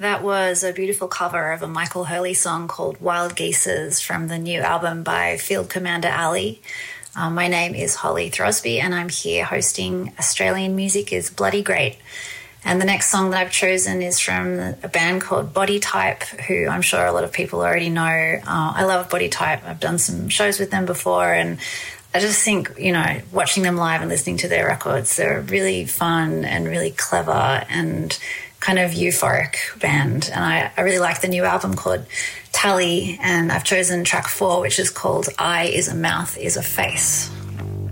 That was a beautiful cover of a Michael Hurley song called Wild Geeses from the new album by Field Commander Ali. My name is Holly Throsby and I'm here hosting Australian Music is Bloody Great. And the next song that I've chosen is from a band called Body Type, who I'm sure a lot of people already know. I love Body Type. I've done some shows with them before, and I just think, watching them live and listening to their records, they're really fun and really clever and kind of euphoric band. And I really like the new album called Tally, and I've chosen track 4, which is called Eye is a Mouth is a Face.